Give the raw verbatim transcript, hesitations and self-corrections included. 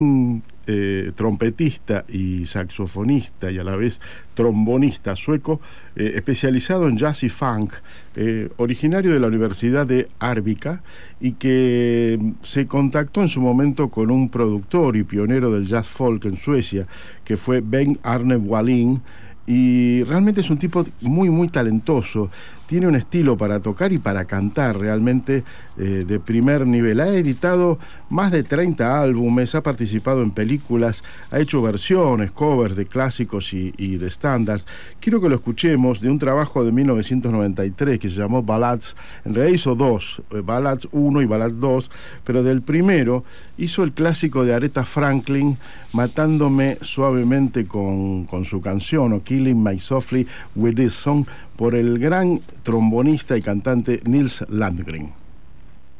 un eh, trompetista y saxofonista y a la vez trombonista sueco, eh, especializado en jazz y funk, eh, originario de la Universidad de Arvika, y que se contactó en su momento con un productor y pionero del jazz folk en Suecia, que fue Bengt Arne Wallin. Y realmente es un tipo muy, muy talentoso. Tiene un estilo para tocar y para cantar realmente eh, de primer nivel. Ha editado más de treinta álbumes, ha participado en películas, ha hecho versiones, covers de clásicos y, y de estándares. Quiero que lo escuchemos de un trabajo de mil novecientos noventa y tres que se llamó Ballads. En realidad hizo dos, eh, Ballads uno y Ballads dos, pero del primero hizo el clásico de Aretha Franklin, Matándome suavemente con, con su canción, o Killing My Softly with This Song, por el gran trombonista y cantante Nils Landgren.